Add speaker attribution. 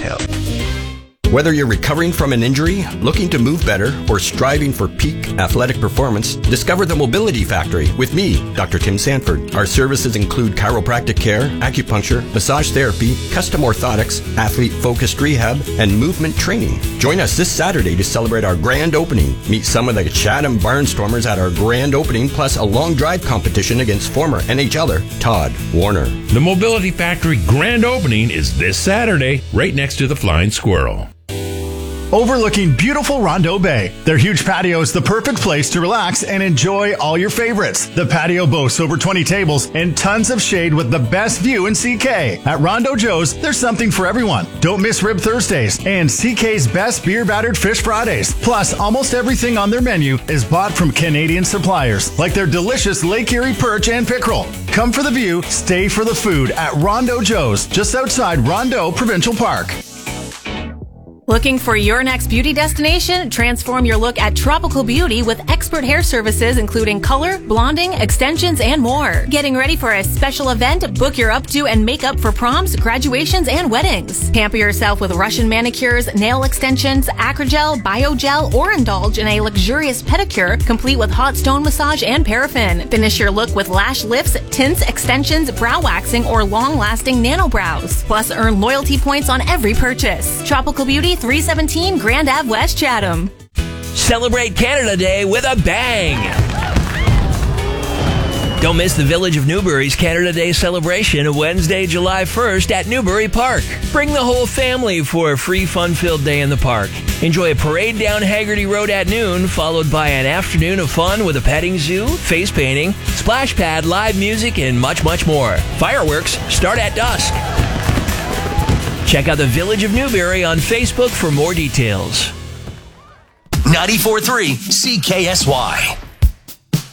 Speaker 1: detail.
Speaker 2: Whether you're recovering from an injury, looking to move better, or striving for peak athletic performance, discover the Mobility Factory with me, Dr. Tim Sanford. Our services include chiropractic care, acupuncture, massage therapy, custom orthotics, athlete-focused rehab, and movement training. Join us this Saturday to celebrate our grand opening. Meet some of the Chatham Barnstormers at our grand opening, plus a long drive competition against former NHLer Todd Warner.
Speaker 3: The Mobility Factory grand opening is this Saturday, right next to the Flying Squirrel.
Speaker 4: Overlooking beautiful Rondeau Bay, their huge patio is the perfect place to relax and enjoy all your favorites. The patio boasts over 20 tables and tons of shade with the best view in CK. At Rondeau Joe's, there's something for everyone. Don't miss Rib Thursdays and CK's best beer-battered fish Fridays. Plus, almost everything on their menu is bought from Canadian suppliers, like their delicious Lake Erie perch and pickerel. Come for the view, stay for the food at Rondeau Joe's, just outside Rondeau Provincial Park.
Speaker 5: Looking for your next beauty destination? Transform your look at Tropical Beauty with expert hair services including color, blonding, extensions, and more. Getting ready for a special event? Book your updo and makeup for proms, graduations, and weddings. Pamper yourself with Russian manicures, nail extensions, Acrogel, Biogel, or indulge in a luxurious pedicure complete with hot stone massage and paraffin. Finish your look with lash lifts, tints, extensions, brow waxing, or long-lasting nano brows. Plus, earn loyalty points on every purchase. Tropical Beauty, 317 Grand Ave West, Chatham.
Speaker 6: Celebrate Canada Day with a bang! Don't miss the Village of Newbury's Canada Day celebration Wednesday, July 1st at Newbury Park. Bring the whole family for a free fun-filled day in the park. Enjoy a parade down Haggerty Road at noon, followed by an afternoon of fun with a petting zoo, face painting, splash pad, live music, and much, much more. Fireworks start at dusk. Check out the Village of Newbury on Facebook for more details.
Speaker 7: 94.3 CKSY.